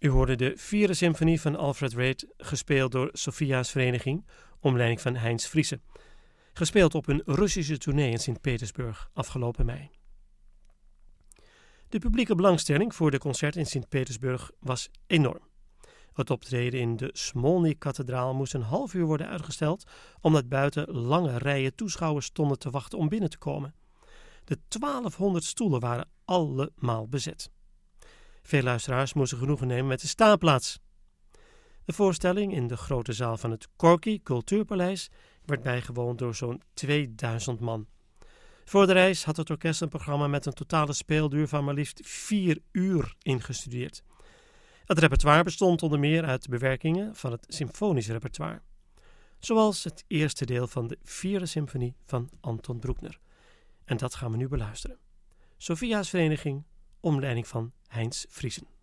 U hoorde de vierde symfonie van Alfred Reid, gespeeld door Sophia's Vereniging, onder leiding van Heinz Friese. Gespeeld op een Russische tournee in Sint-Petersburg afgelopen mei. De publieke belangstelling voor de concert in Sint-Petersburg was enorm. Het optreden in de Smolny-kathedraal moest een half uur worden uitgesteld, omdat buiten lange rijen toeschouwers stonden te wachten om binnen te komen. De 1200 stoelen waren allemaal bezet. Veel luisteraars moesten genoegen nemen met de staanplaats. De voorstelling in de grote zaal van het Gorky Cultuurpaleis werd bijgewoond door zo'n 2000 man. Voor de reis had het orkest een programma met een totale speelduur van maar liefst 4 uur ingestudeerd. Het repertoire bestond onder meer uit bewerkingen van het symfonisch repertoire, zoals het eerste deel van de vierde symfonie van Anton Bruckner. En dat gaan we nu beluisteren. Sophia's Vereniging, onder leiding van Heinz Friese.